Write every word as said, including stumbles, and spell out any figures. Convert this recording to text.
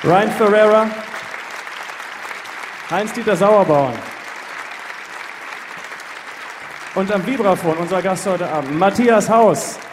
Ryan Ferreira, Heinz-Dieter Sauerborn und am Vibraphon unser Gast heute Abend, Matthias Haus.